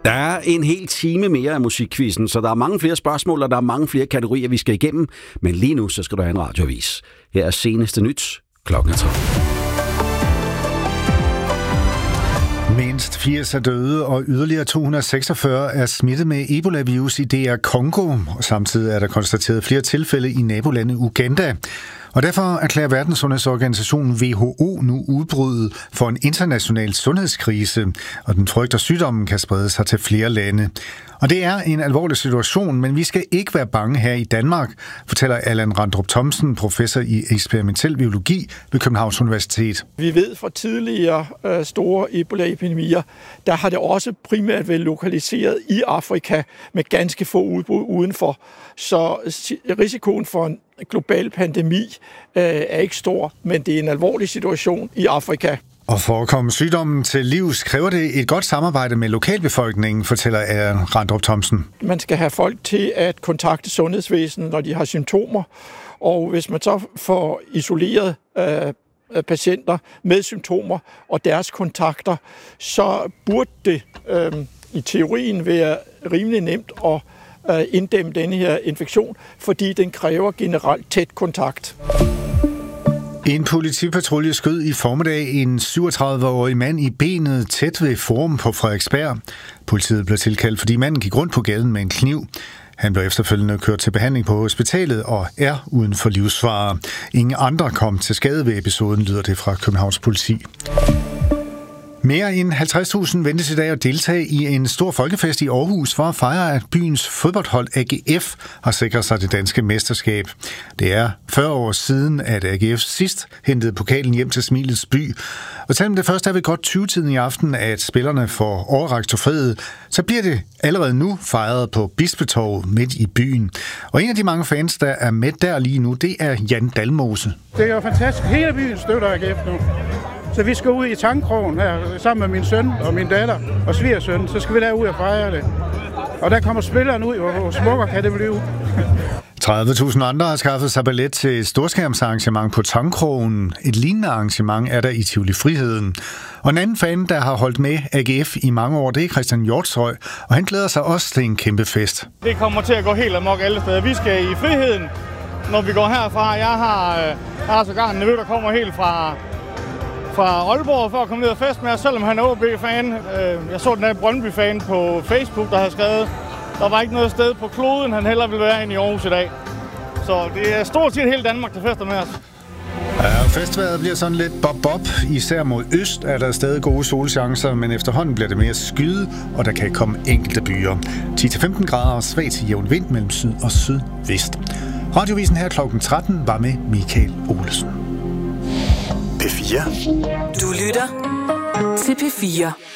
Der er en hel time mere af musikquizzen, så der er mange flere spørgsmål, og der er mange flere kategorier, vi skal igennem. Men lige nu, så skal du have en radioavis. Her er seneste nyt klokken 3. Mindst 80 er døde, og yderligere 246 er smittet med Ebola-virus i DR Congo. Og samtidig er der konstateret flere tilfælde i nabolandet Uganda. Og derfor erklærer Verdenssundhedsorganisationen WHO nu udbruddet for en international sundhedskrise, og den frygter sygdommen kan sprede sig til flere lande. Og det er en alvorlig situation, men vi skal ikke være bange her i Danmark, fortæller Allan Randrup Thomsen, professor i eksperimentel biologi ved Københavns Universitet. Vi ved fra tidligere store Ebola-epidemier, der har det også primært været lokaliseret i Afrika med ganske få udbrud udenfor. Så risikoen for en global pandemi er ikke stor, men det er en alvorlig situation i Afrika. Og for at komme sygdommen til livs, kræver det et godt samarbejde med lokalbefolkningen, fortæller Allan Randrup Thomsen. Man skal have folk til at kontakte sundhedsvæsenet, når de har symptomer, og hvis man så får isoleret patienter med symptomer og deres kontakter, så burde det i teorien være rimelig nemt at inddæmme denne her infektion, fordi den kræver generelt tæt kontakt. En politipatrulje skød i formiddag en 37-årig mand i benet tæt ved Forum på Frederiksberg. Politiet blev tilkaldt, fordi manden gik rundt på gaden med en kniv. Han blev efterfølgende kørt til behandling på hospitalet og er uden for livsfare. Ingen andre kom til skade ved episoden, lyder det fra Københavns politi. Mere end 50.000 ventes i dag at deltage i en stor folkefest i Aarhus for at fejre, at byens fodboldhold AGF har sikret sig det danske mesterskab. Det er 40 år siden, at AGF sidst hentede pokalen hjem til Smilets by. Og selvom det først er ved godt 20-tiden i aften, at spillerne får overrakt trofæet, så bliver det allerede nu fejret på Bispetorvet midt i byen. Og en af de mange fans, der er med der lige nu, det er Jan Dalmose. Det er jo fantastisk. Hele byen støtter AGF nu. Så vi skal ud i Tangkrogen her, sammen med min søn og min datter og svigersøn. Så skal vi derud og fejre det. Og der kommer spillerne ud, hvor smukker kan det blive. 30.000 andre har skaffet sig billet til et storskærmsarrangement på Tangkrogen. Et lignende arrangement er der i Tivoli Friheden. Og en anden fan, der har holdt med AGF i mange år, det er Christian Hjortshøj, og han glæder sig også til en kæmpe fest. Det kommer til at gå helt amok alle steder. Vi skal i Friheden, når vi går herfra. Jeg har sågar en nevø, der kommer helt fra Aalborg for at komme ned og fest med os, selvom han er OB-fan. Jeg så den her Brøndby-fan på Facebook, der havde skrevet, der var ikke noget sted på kloden, han hellere ville være inde i Aarhus i dag. Så det er stort set hele Danmark, der fester med os. Ja, festvejret bliver sådan lidt bob-bob. Især mod øst er der stadig gode solchancer, men efterhånden bliver det mere skyde, og der kan komme enkelte byer. 10-15 grader og svag til jævn vind mellem syd og sydvest. Radiovisen her klokken 13 var med Michael Olesen. P4. Du lytter til P4.